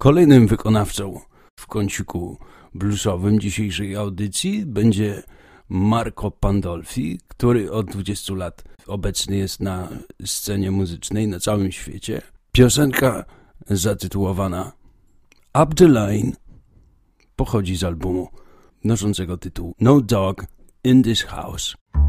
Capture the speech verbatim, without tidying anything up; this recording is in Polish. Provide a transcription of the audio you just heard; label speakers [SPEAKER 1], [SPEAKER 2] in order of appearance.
[SPEAKER 1] Kolejnym wykonawcą w kąciku bluesowym dzisiejszej audycji będzie Marco Pandolfi, który od dwudziestu lat obecny jest na scenie muzycznej na całym świecie. Piosenka zatytułowana Up the Line pochodzi z albumu noszącego tytuł No Dog in This House.